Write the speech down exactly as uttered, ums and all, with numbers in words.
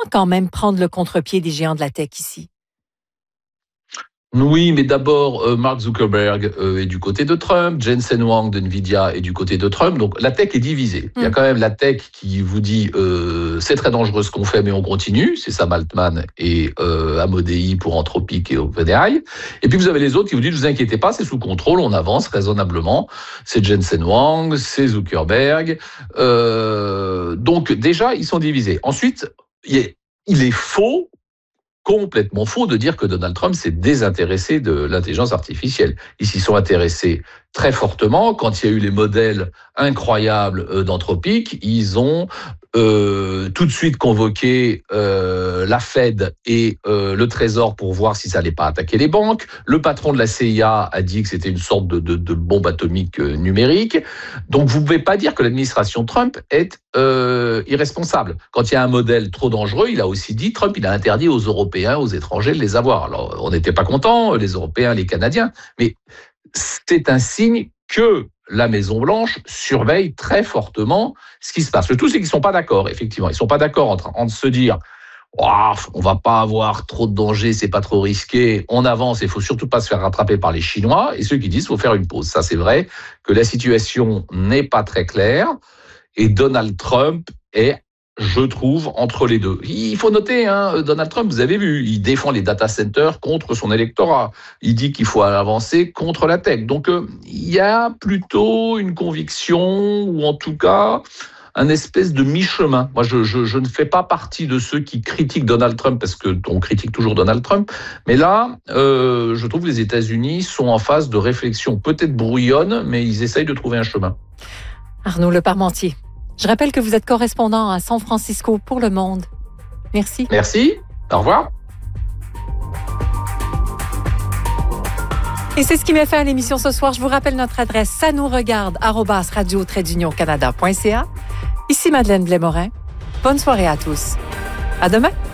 quand même prendre le contre-pied des géants de la tech ici. Oui, mais d'abord, euh, Mark Zuckerberg euh, est du côté de Trump, Jensen Huang de Nvidia est du côté de Trump, donc la tech est divisée. Mmh. Il y a quand même la tech qui vous dit euh, c'est très dangereux ce qu'on fait, mais on continue, c'est Sam Altman et euh, Amodei pour Anthropic et OpenAI. Et puis vous avez les autres qui vous disent, ne vous inquiétez pas, c'est sous contrôle, on avance raisonnablement. C'est Jensen Huang, c'est Zuckerberg. Euh, donc déjà, ils sont divisés. Ensuite, il est, il est faux, complètement faux de dire que Donald Trump s'est désintéressé de l'intelligence artificielle. Ils s'y sont intéressés très fortement. Quand il y a eu les modèles incroyables d'Anthropic, ils ont euh, tout de suite convoqué euh, la Fed et euh, le Trésor pour voir si ça allait pas attaquer les banques. Le patron de la C I A a dit que c'était une sorte de, de, de bombe atomique euh, numérique. Donc vous pouvez pas dire que l'administration Trump est euh, irresponsable. Quand il y a un modèle trop dangereux, il a aussi dit, Trump, il a interdit aux Européens, aux étrangers de les avoir. Alors on n'était pas contents, les Européens, les Canadiens, mais c'est un signe que la Maison-Blanche surveille très fortement ce qui se passe. Le tout, c'est qu'ils ne sont pas d'accord, effectivement. Ils ne sont pas d'accord entre, entre se dire oh, on ne va pas avoir trop de danger, c'est pas trop risqué, on avance, il ne faut surtout pas se faire rattraper par les Chinois, et ceux qui disent qu'il faut faire une pause. Ça, c'est vrai que la situation n'est pas très claire, et Donald Trump est, je trouve, entre les deux. Il faut noter, hein, Donald Trump, vous avez vu, il défend les data centers contre son électorat. Il dit qu'il faut avancer contre la tech. Donc, euh, il y a plutôt une conviction, ou en tout cas, un espèce de mi-chemin. Moi, je, je, je ne fais pas partie de ceux qui critiquent Donald Trump, parce qu'on critique toujours Donald Trump. Mais là, euh, je trouve que les États-Unis sont en phase de réflexion, peut-être brouillonne, mais ils essayent de trouver un chemin. Arnaud Le Parmentier. Je rappelle que vous êtes correspondant à San Francisco pour Le Monde. Merci. Merci. Au revoir. Et c'est ce qui met fin à l'émission ce soir. Je vous rappelle notre adresse ça nous regarde arobase radio trait d'union canada point c a. Ici Madeleine Blais-Morin. Bonne soirée à tous. À demain.